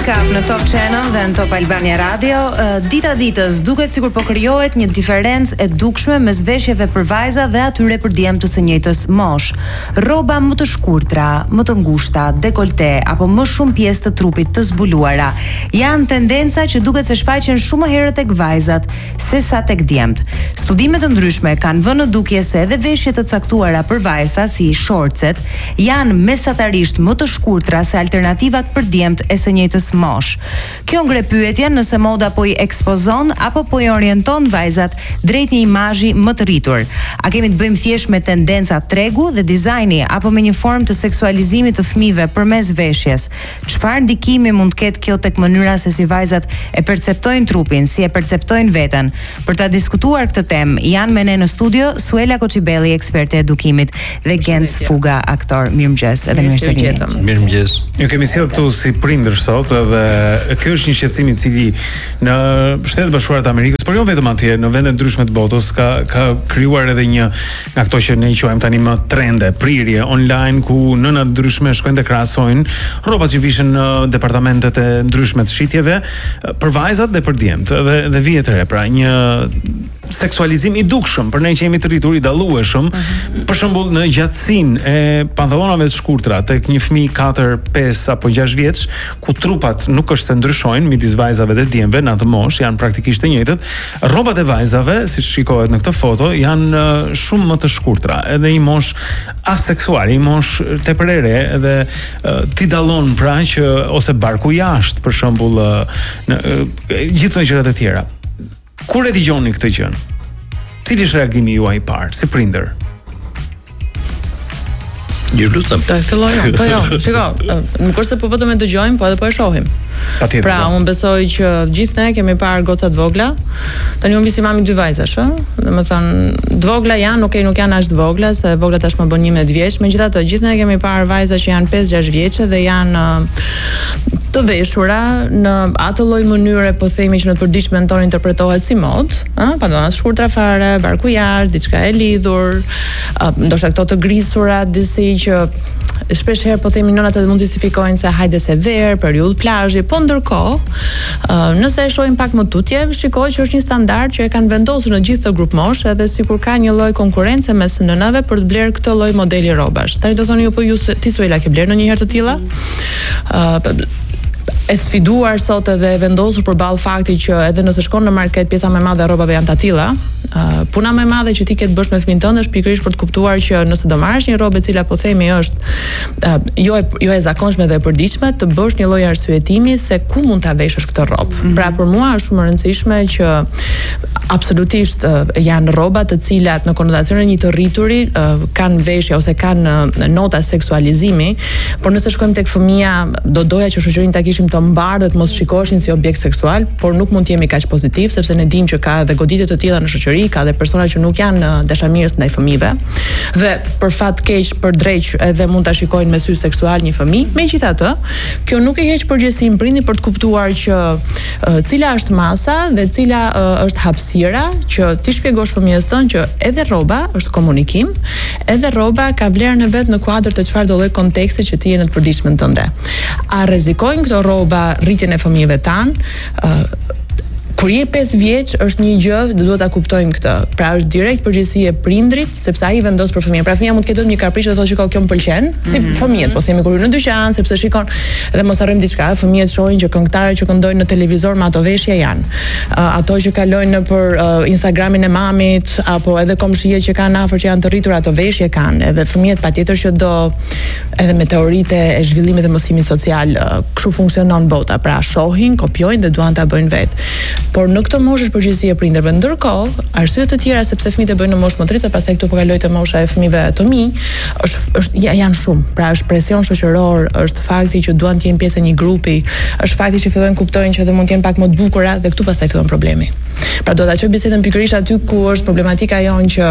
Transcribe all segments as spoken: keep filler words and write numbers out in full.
Kap në Top Channel dhe në Top Albania Radio. Dita ditës duket sikur po krijohet një diferencë e dukshme mes veshjeve për vajza dhe atyre për djem të së njëjtës moshë. Rroba më të shkurtra, më të ngushta, dekolte apo më shumë pjesë të trupit të zbuluara janë tendenca që duket se shfaqen shumë më herët tek vajzat sesa tek djemt. Studime të ndryshme kanë vënë në dukje se edhe veshjet të caktuara për vajza si shortset janë mesatarisht më të shkurtra se alternativat për djemt e së njëjtës moshë. Kjo ngre pyetjen nëse moda po i ekspozon apo po i orienton vajzat drejt një imazhi më të rritur. A kemi të bëjmë thjesht me tendenca tregu dhe dizajni apo me një formë të seksualizimit të fëmijëve përmes veshjes? Çfarë ndikimi mund të ketë kjo tek mënyra se si vajzat e perceptojnë trupin, si e perceptojnë veten? Për ta diskutuar këtë temë janë me ne në studio Suela Koçibelli, eksperte e edukimit, dhe Genc Fuga, aktor. Mirëmëngjes, edhe mirë se vini. Mirëmëngjes. Ju kemi sjellë këtu si prindër sot dhe ky është një shqetësim i cili në Shtetet Bashkuara të Amerikës, por jo vetëm atje, në vende ndryshme të botës ka ka krijuar edhe një nga ato që ne i quajmë tani më trende, prirje online ku nëna të ndryshme shkojnë të krahasojnë rrobat që vishen në departamentet e ndryshme të shitjeve për vajzat dhe për djemt dhe dhe vihet re, pra një seksualizim i dukshëm për ne që jemi të rritur i dallueshëm, uh-huh. Për shembull në gjatësinë e pantallonave të shkurtra tek një fëmijë katër, pesë apo gjashtë vjeç, ku trupat nuk është se ndryshojnë midis vajzave dhe djemve në atë moshë, janë praktikisht të njëjtët. Rrobat e vajzave, siç shikohet në këtë foto, janë uh, shumë më të shkurtra, edhe një moshë aseksuale, një moshë tepër e re, edhe uh, ti dallon pra që ose barku jashtë, për shembull, uh, në uh, gjithë këto gjërat e tjera. Kur e dëgjoni këtë gjë? Cili është reagimi juaj i parë si prindër? Ju lutem. Do të filloj unë. Po jo, shiko, nuk është se po vetëm e dëgjojmë, po edhe po e shohim. Patjetër. Pra, unë besoj që gjithë ne kemi parë goca të vogla. Tani unë visi mami dy vajzash, ëh. Domethënë, të vogla janë, okay, nuk janë as të vogla, se vogla tashmë bën njëmbëdhjetë vjeç, megjithatë gjithë ne kemi parë vajza që janë pesë gjashtë vjeçë dhe janë të veshura në atë lloj mënyre, po themi që në të përditshmën tonë interpretohet si mod, ëh, pantallona të shkurtra fare, barku jashtë, diçka e lidhur, ndoshta këto të grisura, disi që shpesh herë po themi nënat edhe mund të justifikojnë se hajde se ver, periudhë plazhi, po ndërkohë, nëse e shohim pak më tutje, shikohet që është një standard që e kanë vendosur në gjithë të grup moshë, edhe sikur ka një lloj konkurrence mes nënave për të blerë këtë lloj modeli rrobash. Tani do thoni ju, po ju ti Suela ke blerë ndonjëherë të tilla? Ë e sfiduar sot edhe e vendosur përballë faktit që edhe nëse shkon në market pjesa më e madhe e rrobave janë të tilla, uh, puna më e madhe që ti ke të bësh me fëmijën tënd është pikërisht për të kuptuar që nëse do marrësh një rrobë e cila po themi është uh, jo e jo e zakonshme dhe e përditshme, të bësh një lloj arsyetimi se ku mund ta veshësh këtë rrobë. Mm-hmm. Pra për mua është shumë e rëndësishme që absolutisht uh, janë rroba të cilat në konotacionin e një të rrituri uh, kanë veshje ose kanë uh, nota seksualizimi, por nëse shkojmë tek fëmia, do doja që shoqërinë ta kishim të mbar dhe të mos shikoheshin si objekt seksual, por nuk mund të jemi kaq pozitiv sepse ne dimë që ka edhe goditje të tilla në shoqëri, ka edhe persona që nuk janë dashamirës ndaj fëmijëve dhe për fat keq, për drejt edhe mund ta shikojnë me sy seksual një fëmijë. Megjithatë, kjo nuk e heq përgjegjësinë prindit për të kuptuar që uh, cila është masa dhe cila uh, është hapësira që ti shpjegosh fëmijës tënd që edhe rroba është komunikim, edhe rroba ka vlerën e vet në kuadër të çfarë do lloj konteksti që ti je në të përditshmën tënde. A rrezikojnë këto rroba rritjen e fëmijëve tan? Uh, Kur je pesë vjeç është një gjë, duhet ta kuptojmë këtë. Pra është direkt përgjegjësi e prindrit, sepse ai vendos për fëmijën. Pra fëmia mund të ketë një kapriç dhe thotë shikoj kjo më pëlqen, si mm-hmm. fëmijët, po themi kur hyn në dyqan, sepse shikon dhe mos harrojmë diçka, fëmijët shohin që këngëtarët që këndojnë në televizor me ato veshje janë. Uh, ato që kalojnë nëpër uh, Instagramin e mamit apo edhe komshijet që kanë afër që janë të rritur ato veshje kanë. Edhe fëmijët patjetër që do edhe me teoritë e zhvillimit të mësimit social, uh, kështu funksionon bota. Pra shohin, kopjojnë dhe duan ta bëjnë vetë. Por në këtë moshë është përgjegjësia e prindërve. Ndërkohë, arsye të tjera sepse fëmijët e bëjnë në moshë më të rritur, pastaj këtu po kaloj te mosha e fëmijëve të mi, është është ja, janë shumë. Pra është presion shoqëror, është fakti që duan të jenë pjesë e një grupi, është fakti që fillojnë kuptojnë që edhe mund të jenë pak më të bukura dhe këtu pastaj fillon problemi. Pra do ta çoj bisedën pikërisht aty ku është problematika jonë që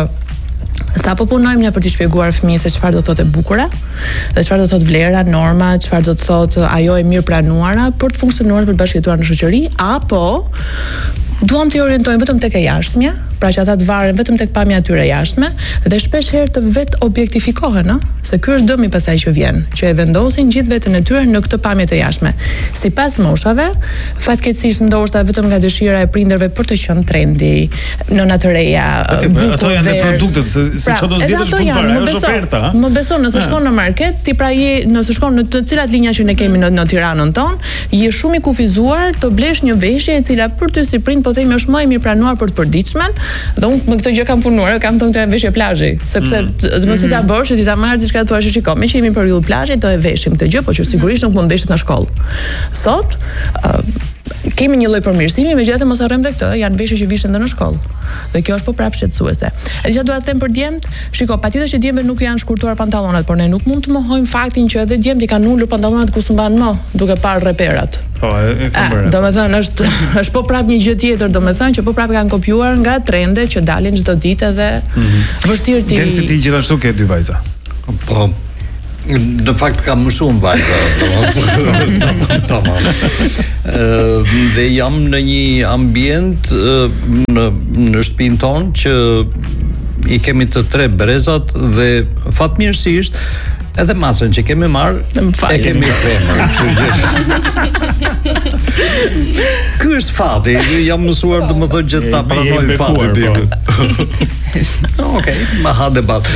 sa po punojmë ne për t'i shpjeguar fëmijës se çfarë do thotë e bukura, dhe çfarë do thotë vlera, norma, çfarë do të thotë ajo e mirë pranuara për të funksionuar për të bashkëjetuar në shoqëri, apo duam të orientojmë vetëm tek e jashtëmja, pra që ata të varen vetëm tek pamja e tyre jashtme dhe shpesh herë të vet objektifikohen, ëh, se ky është dëmi pasaj që vjen, që e vendosin gjithë veten e tyre në këtë pamje të jashtme. Sipas moshave, fatkeqësisht ndoshta vetëm nga dëshira e prindërve për të qenë trendi, nëna të reja, bukur. Ato janë dhe produktet, se si çdo zgjedhësh fundfare, është oferta, ha. Më beson, nëse shkon në market, ti pra je, nëse shkon në të cilat linja që ne kemi në, në Tiranën tonë, je shumë i kufizuar të blesh një veshje e cila për ty si prind po themi është më e mirë pranuar për të përditshmen, dhe unë me këtë gjë kam punuar, kam thënë këto janë veshje plazhi, sepse të mos i ta bësh, ti ta marrësh diçka thua se shikoj, me që jemi në periudhë plazhi, do e veshim këtë gjë, por që sigurisht nuk mund veshet në shkollë. Sot uh, kemi një lloj përmirësimi, megjithatë mos harrojmë këtë, janë veshje që vishën edhe në shkollë. Dhe kjo është po prapë shqetësuese. E çfarë dua të them për djemt? Shiko, patjetër që djemtë nuk janë shkurtuar pantallonat, por ne nuk mund të mohojmë faktin që edhe djemtë kanë ulur pantallonat ku s'u mban më, duke parë reperat. Po, e kam bërë. Domethënë është është po prapë një gjë tjetër, domethënë që po prapë kanë kopjuar nga trende që dalin çdo ditë dhe vështirë ti. Gjendë si ti gjithashtu ke dy vajza. Po. Në fakt kam më shumë vajza. Tamam. Dhe jam në një ambient në në shtëpinë tonë që i kemi të tre brezat dhe fatmirësisht edhe masën që kemi marrë e kemi femër, kështu që. Ky është fati, jam mësuar domethënë që ta pranoj fatin tim. Okej, ma ha debat.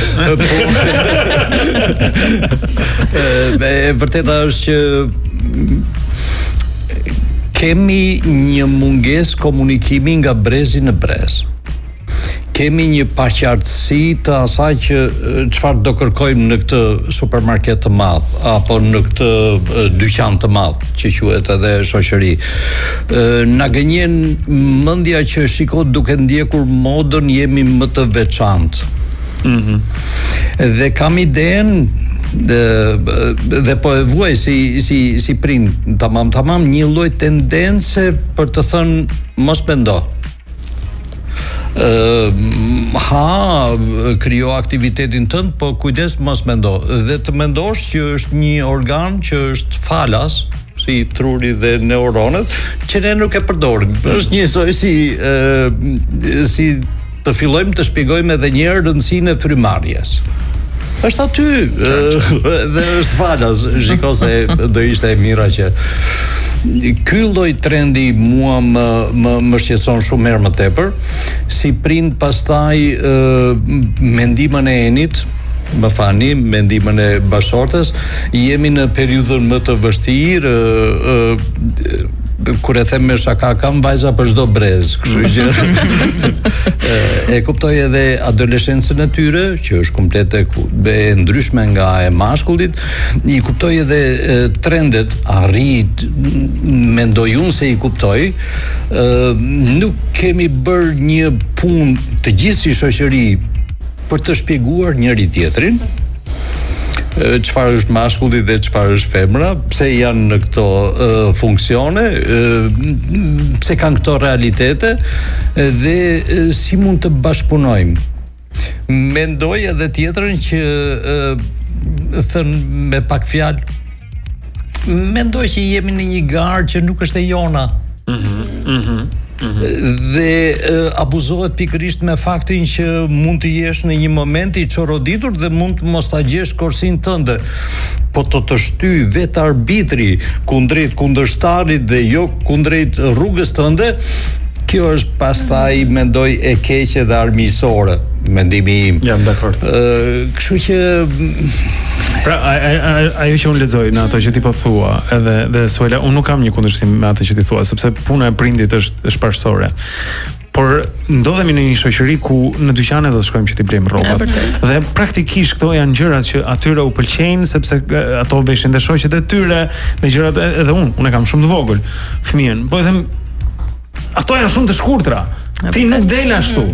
E vërteta është që kemi një mungesë komunikimi nga brezi në brez. Kemi një paqartësi të asaj që çfarë do kërkojmë në këtë supermarket të madh apo në këtë dyqan të madh që quhet edhe shoqëri. Na gënjen mendja që shiko duke ndjekur modën jemi më të veçantë. Mhm. Dhe kam idenë dhe, dhe po e vuaj si si si prind tamam tamam një lloj tendence për të thënë mos mendo. Uh, ha krijo aktivitetin tënd, po kujdes mos mendo dhe të mendosh që është një organ që është falas si truri dhe neuronet që ne nuk e përdorim. Është njësoj si uh, si të fillojmë të shpjegojmë edhe një herë rëndësinë e frymarrjes. Është aty uh, dhe është falas, shiko se do ishte e mira që ky lloj trendi mua më më më shqetëson shumë herë më tepër, si prind pastaj uh, mendimën e Enit, më fani, mendimën e bashortës, jemi në periudhën më të vështirë, uh, uh, kur e them me shaka kam vajza për çdo brez, kështu që e kuptoj edhe adoleshencën e tyre, që është komplet e ndryshme nga e mashkullit, i kuptoj edhe e, trendet, arrit, mendoj unë se i kuptoj, e, nuk kemi bërë një punë të gjithë si shoqëri për të shpjeguar njëri tjetrin, çfarë është mashkulli dhe çfarë është femra, pse janë në këto uh, funksione, uh, pse kanë këto realitete dhe uh, si mund të bashkëpunojmë. Mendoj edhe tjetrën që uh, thën me pak fjalë, mendoj që jemi në një garë që nuk është e jona. Mhm. Mhm. Dhe uh, abuzohet pikërisht me faktin që mund të jesh në një moment i çoroditur dhe mund të mos ta gjesh korsin tënde, po të të shty vetë arbitri kundrejt kundërshtarit dhe jo kundrejt rrugës tënde. Kjo është pastaj mendoj e keqe dhe armiqësore, mendimi im. Jam dakord. Ë, kështu që pra ajo që unë lexoj në ato që ti po thua, edhe dhe Suela, unë nuk kam një kundërshtim me atë që ti thua, sepse puna e prindit është është parësore. Por ndodhemi në një shoqëri ku në dyqane do të shkojmë që t'i blejmë rrobat. Dhe praktikisht këto janë gjërat që atyre u pëlqejnë sepse ato veshin dhe shoqet e tyre, me gjërat edhe unë, unë e kam shumë të vogël fëmijën. Po e them ato janë shumë të shkurtra. Ti nuk del ashtu.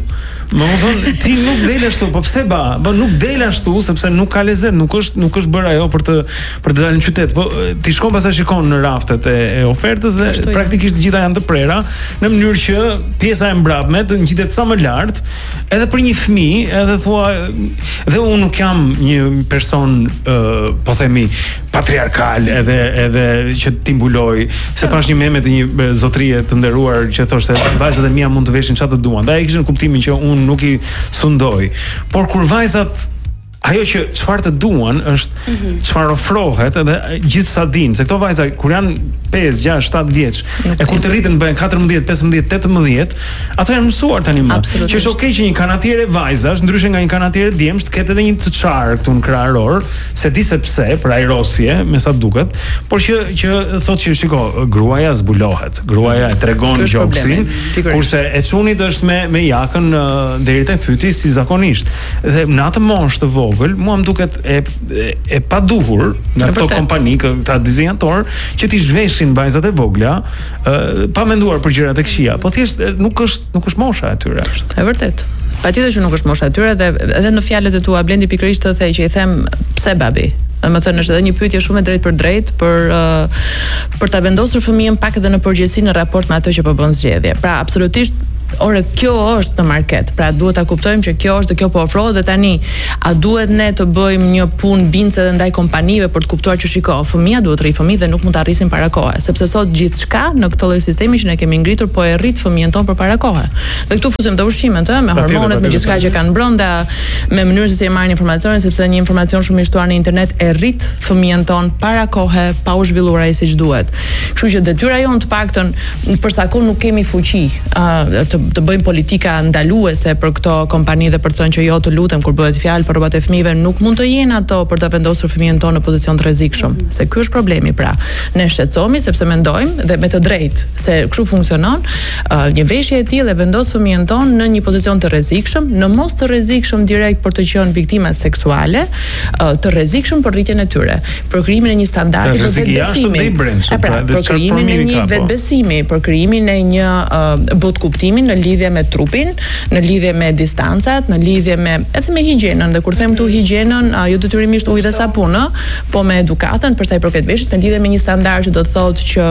Më thon ti nuk del ashtu, po pse ba? Po nuk del ashtu sepse nuk ka lezet, nuk është nuk është bërë ajo për të për të dalë në qytet. Po ti shkon pastaj shikon në raftet e, e ofertës dhe Ashtu praktikisht të gjitha janë të prera në mënyrë që pjesa e mbrapme të ngjitet sa më lart, edhe për një fëmijë, edhe thua dhe unë nuk jam një person uh, po themi patriarkal edhe edhe që ti mbuloj, se pash një meme të një zotrie të nderuar që thoshte vajzat e mia mund të veshin çfarë të duan. Ai kishin kuptimin që unë nuk i sundoj. Por kur vajzat ajo që çfarë të duan është çfarë ofrohet edhe gjithë sa din, se këto vajza kur janë pesë, gjashtë, shtatë vjeç, e kur të rriten bëhen katërmbëdhjetë, pesëmbëdhjetë, tetëmbëdhjetë, ato janë mësuar tani më. Që është okay që një kanatiere vajzash, ndryshe nga një kanatiere djemsh, të ketë edhe një të çarë këtu në krahëror, se di se pse, për ajrosje, me sa duket, por që që thotë që shiko, gruaja zbulohet, gruaja e tregon gjoksin, kurse e çunit është me me jakën uh, deri te fyti si zakonisht. Dhe në atë moshë të vogël, mua më duket e e, e paduhur nga këto kompani, këta dizenjator, që ti zhveshin vajzat e vogla, uh, pa menduar për gjërat e këqija, po thjesht nuk është nuk është mosha e tyre është. E vërtet. Patjetër që nuk është mosha e tyre dhe edhe në fjalët e tua Blendi pikërisht të thej që i them pse babi. Më thënë është edhe një pyetje shumë e drejtë për drejt për uh, për ta vendosur fëmijën pak edhe në përgjithësi në raport me ato që po bën zgjedhje. Pra absolutisht ore kjo është në market. Pra duhet ta kuptojmë që kjo është dhe kjo po ofrohet dhe tani a duhet ne të bëjmë një punë bindse edhe ndaj kompanive për të kuptuar që shiko, fëmia duhet rri fëmijë dhe nuk mund ta arrisin para kohe, sepse sot gjithçka në këtë lloj sistemi që ne kemi ngritur po e rrit fëmijën ton përpara kohe. Dhe këtu fusim të ushqimet, ë, me hormonet, me gjithçka që kanë brenda, me mënyrën se si e marrin informacionin, sepse një informacion shumë i shtuar në internet e rrit fëmijën ton para kohe, pa u zhvilluar ai siç duhet. Kështu që detyra jon të paktën për sa kohë nuk kemi fuqi, ë, të të bëjmë politika ndaluese për këto kompani dhe për të thënë që jo, të lutem, kur bëhet fjalë për rrobat e fëmijëve, nuk mund të jenë ato për të vendosur fëmijën tonë në pozicion të rrezikshëm. Se ky është problemi, pra. Ne shqetësohemi sepse mendojmë dhe me të drejtë se kështu funksionon, uh, një veshje e tillë e vendos fëmijën tonë në një pozicion të rrezikshëm, në mos të rrezikshëm direkt për të qenë viktima seksuale, uh, të rrezikshëm për rritjen e tyre, për krijimin e një standardi të vetbesimit. Pra, për krijimin e një vetbesimi, për krijimin e një uh, botkuptimi në lidhje me trupin, në lidhje me distancat, në lidhje me edhe me higjienën. Dhe kur them këtu higjienën, jo detyrimisht ujë dhe sapun, po me edukatën për sa i përket veshjes, në lidhje me një standard që do të thotë që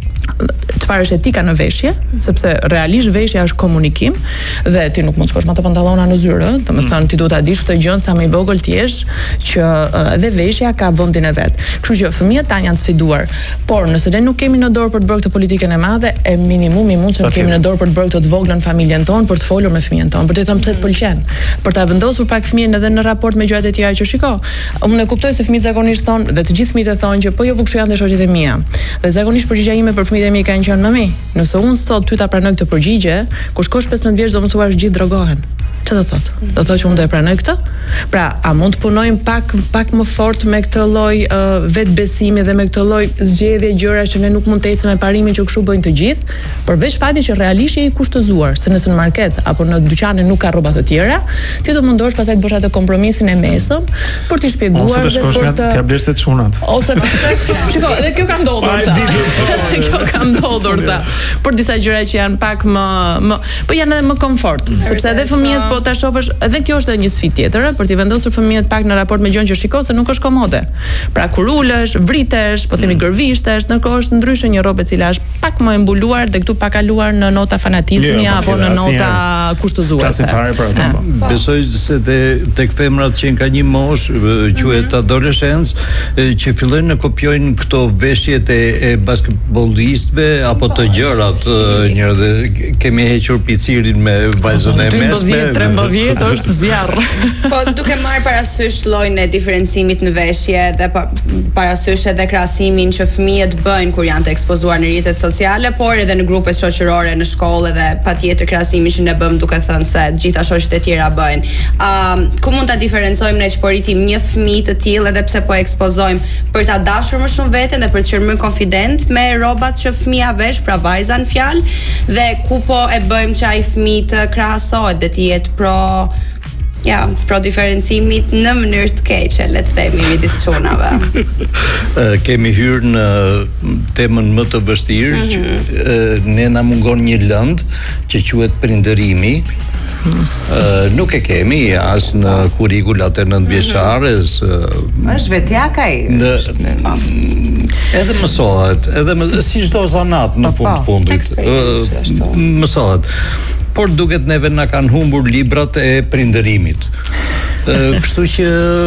çfarë është etika në veshje, sepse realisht veshja është komunikim dhe ti nuk mund të shkosh me ato pantallona në zyrë, domethënë ti duhet ta dish këtë gjë sa më i vogël ti jesh që edhe veshja ka vendin e vet. Kështu që fëmijët tanë janë sfiduar, por nëse ne nuk kemi në dorë për të bërë këtë politikën e madhe, e minimumi mund që ne kemi në dorë për të bërë këtë të voglën familjen tonë, për të folur me fëmijën tonë, për të thënë pse të pëlqen, për ta vendosur pak fëmijën edhe në raport me gjërat e tjera që shiko. Unë e kuptoj se fëmijët zakonisht thonë dhe të gjithë fëmijët e thonë që po jo po kështu janë dhe shoqjet e mia. Dhe zakonisht përgjigjja ime për fëmijët e mi kanë qenë mami. Nëse unë sot ty ta pranoj këtë përgjigje, kur shkosh pesëmbëdhjetë vjeç do të thuash gjithë drogohen. Çfarë do thotë? Do thotë që unë do e pranoj këtë? Pra, a mund të punojmë pak pak më fort me këtë lloj uh, vetbesimi dhe me këtë lloj zgjedhje gjëra që ne nuk mund të ecim me parimin që kështu bëjnë të gjithë, përveç faktit që realisht je i kushtëzuar, se nëse në market apo në dyqane nuk ka rroba të tjera, ti do mundosh pastaj të bësh atë kompromisin e mesëm për t'i shpjeguar dhe për të t'ia blesh të çunat. Ose shiko, edhe kjo ka ndodhur sa. Kjo ka ndodhur sa. Për disa gjëra që janë pak më më, po janë edhe më komfort, sepse edhe fëmijët po ta shohësh, edhe kjo është edhe një sfidë tjetër, për t'i vendosur fëmijët pak në raport me gjën që shikoj se nuk është komode. Pra kur ulesh, vritesh, po themi gërvishtesh, ndërkohë është ndryshe një rrobë e cila është pak më e mbuluar dhe këtu pa kaluar në nota fanatizmi apo në nota kushtëzuese. Besoj se tek femrat që ka një moshë quhet adoleshencë që fillojnë të kopjojnë këto veshjet e basketbollistëve apo të gjërat, një dhe kemi hequr picirin me vajzën e mesme. trembëdhjetë është zjarr. Po duke marrë parasysh llojin e diferencimit në veshje dhe parasysh edhe krahasimin që fëmijët bëjnë kur janë të ekspozuar në rrjetet sociale, por edhe në grupe shoqërore në shkollë dhe patjetër krahasimin që ne bëjmë duke thënë se të gjitha shoqjet e tjera bëjnë. Um, ku mund ta diferencojmë ne që po rritim një fëmijë të tillë edhe pse po ekspozojmë për ta dashur më shumë veten dhe për të qenë më konfident me rrobat që fëmia vesh, pra vajza në fjalë, dhe ku po e bëjmë që ai fëmijë të krahasohet dhe të jetë pro Ja, pro diferencimit në mënyrë të keqe, le të themi, midis çunave. Kemi hyrë në temën më të vështirë, mm -hmm. që ne na mungon një lëndë që quhet prindërimi. Uh, nuk e kemi as në kurrikulat e nëntëvjeçares. Uh, është vetja kaj. Në, edhe mësohet, edhe më, si çdo zanat në fund të fundit. Uh, mësohet. Por duket neve na kanë humbur librat e prindërimit. Uh, kështu që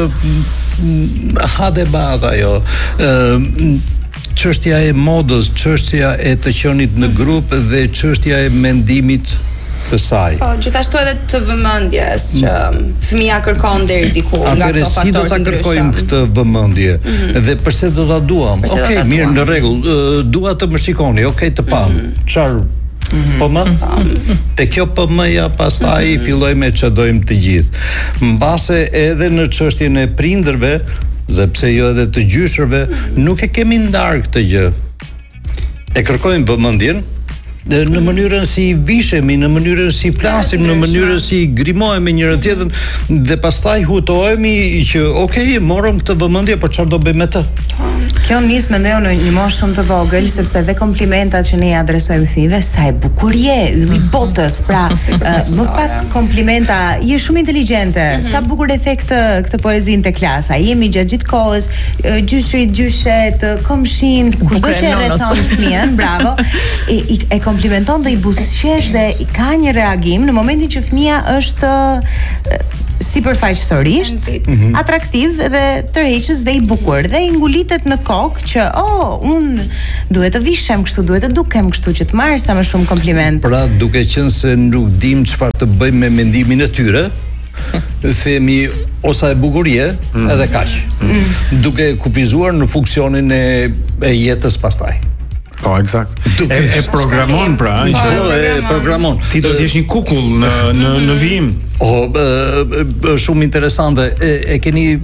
ha debat ajo. Uh, çështja e modës, çështja e të qenit në grup dhe çështja e mendimit të saj. Po, gjithashtu edhe të vëmendjes që fëmia kërkon deri diku nga këto faktorë. Si do ta kërkojmë këtë vëmendje? Mm -hmm. Dhe pse do ta duam? Okej, okay, mirë, në rregull, uh, dua të më shikoni, okej, okay, të pam. Çfarë? Mm -hmm. Po më? Te kjo po më-ja pastaj mm -hmm. filloj me që dojmë të gjithë. Mbase edhe në çështjen e prindërve, dhe pse jo edhe të gjyshërve, mm -hmm. nuk e kemi ndarë këtë gjë. E kërkojmë vëmendjen në mënyrën si vishemi, në mënyrën si flasim, në mënyrën si grimohemi njëra tjetrën dhe pastaj hutohemi që okay, morëm këtë vëmendje, por çfarë do bëjmë me të? Kjo nis mendoj në një moshë shumë të vogël, sepse dhe komplimentat që ne i adresojmë fëmijëve, sa e bukur je, ylli botës, pra uh, më pak komplimenta, je shumë inteligjente, mm -hmm. sa bukur e the këtë këtë poezinë te klasa. Jemi gjatë gjithë kohës, uh, gjyshrit, gjyshet, komshin, kushdo që e rrethon fëmijën, bravo. E, i, e komplimenton dhe i buzëqesh dhe i ka një reagim në momentin që fëmia është uh, sipërfaqësisht mm -hmm. atraktiv dhe tërheqës dhe i bukur dhe i ngulitet në kokë që oh, un duhet të vishem kështu, duhet të dukem kështu që të marr sa më shumë kompliment. Pra, duke qenë se nuk dim çfarë të bëjmë me mendimin e tyre, themi osa e bukurie mm. edhe kaq. Mm. Duke kufizuar në funksionin e, e jetës pastaj. Po, eksakt. E, e programon pra, që po, e programon. Ti do të jesh një kukull në në në vijim. Oh, shumë interesante. E, e keni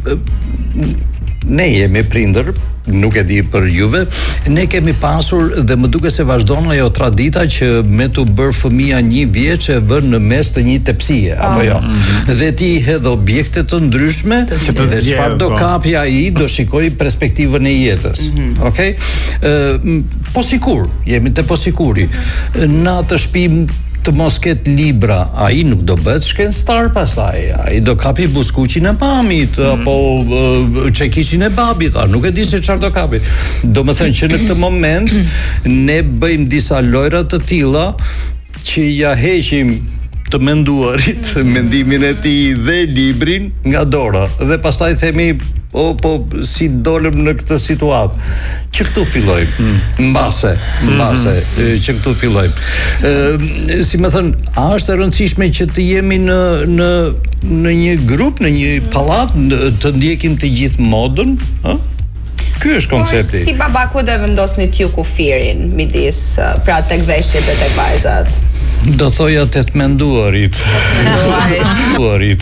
ne jemi prindër, nuk e di për juve, ne kemi pasur dhe më duket se vazhdon ajo tradita që me të bërë fëmia një vjeç e vën në mes të një tepsie, oh. apo jo. Mm-hmm. Dhe ti i hedh objekte të ndryshme dhe çfarë do kapi ai, do shikoj perspektivën e jetës. Mm-hmm. Okej? Okay? Po sikur, jemi te po sikuri. Në atë shtëpi të mos ketë libra, ai nuk do bëhet shkencëtar pastaj, ai do kapi buskuqin e mamit mm. apo uh, çekishin e babit, a nuk e di se çfarë do kapi. Domethënë që në këtë moment ne bëjmë disa lojra të tilla që ja heqim të menduarit, mendimin e tij dhe librin nga dora dhe pastaj themi o po si dolëm në këtë situatë. Që këtu fillojmë. Mm. Mbase, mbase mm-hmm. që këtu fillojmë. Ë, si më thën, a është e rëndësishme që të jemi në në në një grup, në një pallat, të ndjekim të gjithë modën, ë? Ky është koncepti. Si baba ku do vendosni t'ju kufirin midis pra tek veshjet dhe tek vajzat? Do thoja të të menduarit. Menduarit.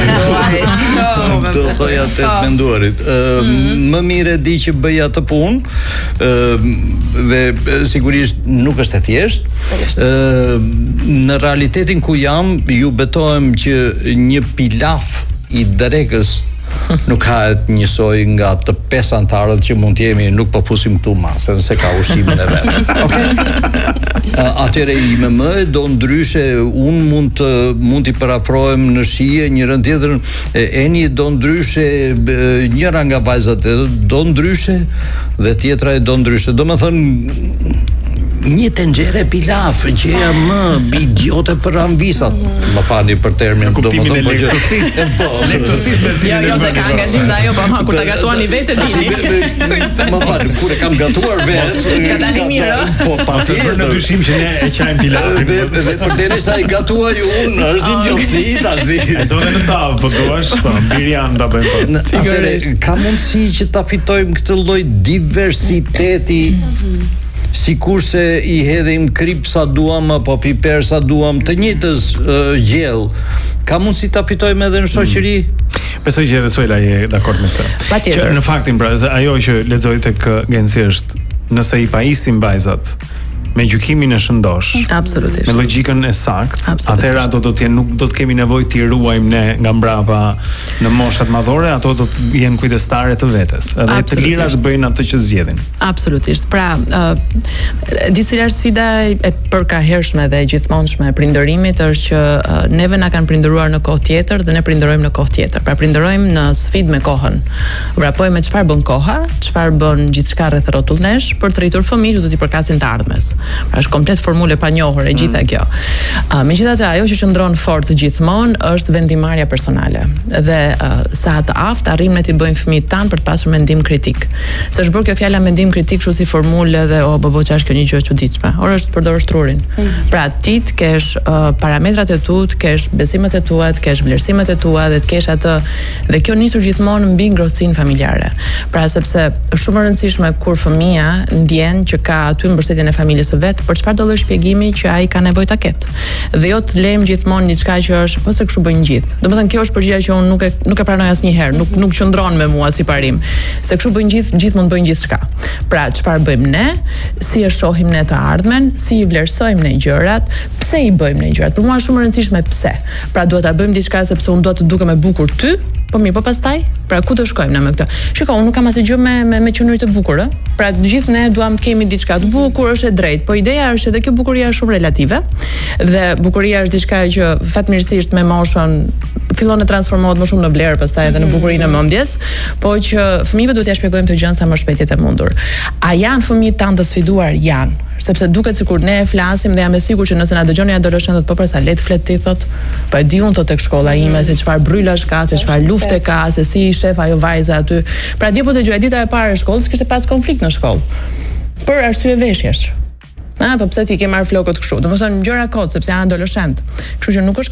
Do thoja të të menduarit. Më mire di që bëj atë punë dhe sigurisht nuk është e thjeshtë. Në realitetin ku jam, ju betohem që një pilaf i drekës nuk ka njësoj nga të pesë antarët që mund të jemi, nuk po fusim këtu masën se ka ushqimin e vet. Okej. Atëre i me më do ndryshe, un mund të mund t'i parafrohem në shije njërën tjetrën, Eni do ndryshe, njëra nga vajzat do ndryshe dhe tjetra e do ndryshe. Domethënë një tenxhere pilaf, gjëja më idiote për anvisat. Më falni për termin, domethënë po që lektosisë me jo, jo se ka angazhim dhe ajo, po ma kur ta gatuani vetë dini. Më fal, kur e kam gatuar vetë, ka dalë mirë. Po pasi për në dyshim që ne e qajmë pilafin. Dhe përderisa i gatuaj unë, është idiotësi tash di. E do në tavë, po duash, po mbirian ta bëjmë. Atëre ka mundësi që ta fitojmë këtë lloj diversiteti, sikurse i hedhim krip sa duam apo piper sa duam, të njëjtës uh, gjell. Ka mundësi ta fitojmë edhe në shoqëri? Besoj që edhe Sojla je dakord me këtë. Patjetër. Që në faktin pra, ajo që lexoj tek Genci është, nëse i paisim vajzat me gjykimin e shëndosh. Absolutisht. Me logjikën e saktë. Atëherë ato do të jenë, nuk do të kemi nevojë të ruajmë ne nga mbrapa në moshat madhore, ato do të jenë kujdestare të vetes. Edhe të lirat bëjnë atë që zgjedhin. Absolutisht. Pra, uh, di cila është sfida e përkahershme dhe gjithmonshme e prindërimit është që uh, neve na kanë prindëruar në kohë tjetër dhe ne prindërojmë në kohë tjetër. Pra prindërojmë në sfidë me kohën. Vrapojmë me çfarë bën koha, çfarë bën gjithçka rreth rrotullnesh për të rritur fëmijë që do t'i përkasin të ardhmes. Pra është komplet formule pa njohur e gjitha kjo. Uh, Megjithatë ajo që qëndron fort gjithmonë është vendimarrja personale dhe uh, sa të aftë arrijmë ne të bëjmë fëmijët tan për të pasur mendim kritik. Se është bërë kjo fjala mendim kritik kështu si formulë dhe o bobo ç'është kjo një gjë e çuditshme. Or është përdor shtrurin. Mm-hmm. Pra ti të kesh uh, parametrat e tu, të kesh besimet e tua, të kesh vlerësimet e tua dhe të kesh atë dhe kjo nisur gjithmonë mbi ngrohtësinë familjare. Pra sepse është shumë e rëndësishme kur fëmia ndjen që ka aty mbështetjen e familjes së vet për çfarë do lloj shpjegimi që ai ka nevojë ta ketë. Dhe jo të lejmë gjithmonë diçka që është po se kështu bëjnë gjithë. Domethënë kjo është përgjigjja që unë nuk e nuk e pranoj asnjëherë, nuk nuk qëndron me mua si parim. Se kështu bëjnë gjithë, gjithë mund bëjnë gjithçka. Pra çfarë bëjmë ne, si e shohim ne të ardhmen, si i vlerësojmë ne gjërat, pse i bëjmë ne gjërat. Për mua është shumë e rëndësishme pse. Pra duhet ta bëjmë diçka sepse unë dua të dukem e bukur ty. Po mirë, po pastaj, pra ku do shkojmë na me këtë? Shikoj, unë nuk kam asgjë gjë me me, me qenurit të bukur, ë? Pra të gjithë ne duam të kemi diçka të bukur, është e drejtë, po ideja është edhe kjo bukuria është shumë relative dhe bukuria është diçka që fatmirësisht me moshën fillon të transformohet më shumë në vlerë, pastaj edhe në bukurinë e mendjes, po që fëmijëve duhet t'ia shpjegojmë të gjën sa më shpejt jetë e mundur. A janë fëmijët tanë të sfiduar? Janë. Sepse duket sikur ne e flasim dhe jam e sigurt që nëse na dëgjoni adoleshentët po për sa le të flet ti thot, po e di unë thot tek shkolla ime se çfarë brylash ka, se çfarë lufte ka, se si i shef ajo vajza aty. Pra dje po dëgjoj dita e parë e shkollës kishte pas konflikt në shkollë. Për arsye veshjesh. Ah, po pse ti ke marr flokët kështu? Domethënë gjëra kot sepse janë adoleshent. Kështu që nuk është